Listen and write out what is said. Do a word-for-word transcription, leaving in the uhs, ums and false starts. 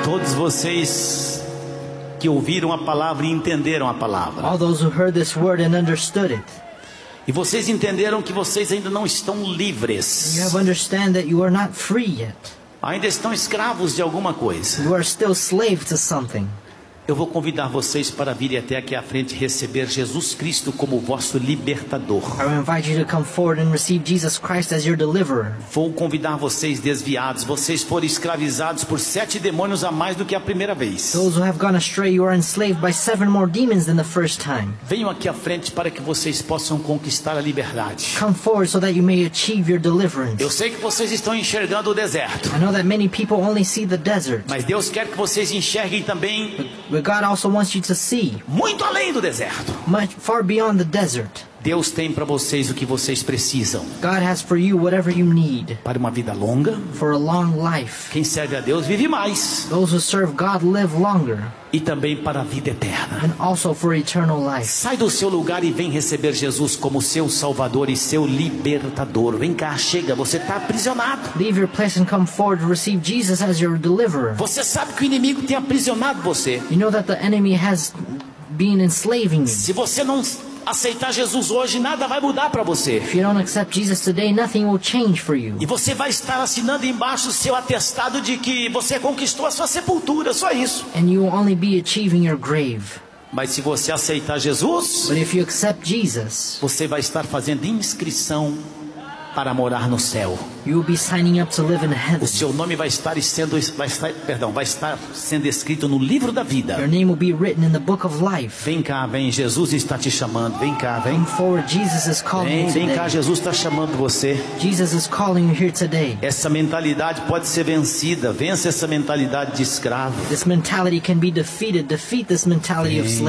Todos vocês que ouviram a palavra e entenderam a palavra. All those who heard this word and understood it. E vocês entenderam que vocês ainda não estão livres. You have understand that you are not free yet. Ainda estão escravos de alguma coisa. You are still slave to something. Eu vou convidar vocês para virem até aqui à frente receber Jesus Cristo como vosso libertador. I will invite you to come forward and receive Jesus Christ as your deliverer. Vou convidar vocês desviados. Vocês foram escravizados por sete demônios a mais do que a primeira vez. Those who have gone astray, you are enslaved by seven more demons than the first time. Venham aqui à frente para que vocês possam conquistar a liberdade. Come forward so that you may achieve your deliverance. Eu sei que vocês estão enxergando o deserto. I know that many people only see the desert. Mas Deus quer que vocês enxerguem também But God also wants you to see muito além do deserto. much far beyond the desert. Deus tem para vocês o que vocês precisam. God has for you whatever you need Para uma vida longa. for a long life. Quem serve a Deus vive mais. Those who serve God live longer, E também para a vida eterna. and also for eternal life. Sai do seu lugar e vem receber Jesus como seu Salvador e seu libertador. Vem cá, chega, você está aprisionado. Leave your place and come forward to receive Jesus as your deliverer. Você sabe que o inimigo tem aprisionado você. You know that the enemy has been enslaving you. Se você não aceitar Jesus hoje, nada vai mudar para você. If you don't accept Jesus today, nothing will change for you. E você vai estar assinando embaixo o seu atestado de que você conquistou a sua sepultura, só isso. And you will only be achieving your grave. Mas se você aceitar Jesus, But if you accept Jesus, você vai estar fazendo inscrição para morar no céu. you will be signing up to live in O heaven. seu nome vai estar sendo, vai estar, perdão, vai estar sendo escrito no livro da vida. Your name will be written in the book of life. Vem cá, vem, Jesus está te chamando. Vem cá, vem. Come forward, Jesus is calling Vem, you vem cá, today. Jesus está chamando você. Jesus is calling you here today. Essa mentalidade pode ser vencida. Vença essa mentalidade de escravo. This mentality can be defeated. Defeat this mentality of Sim. slavery.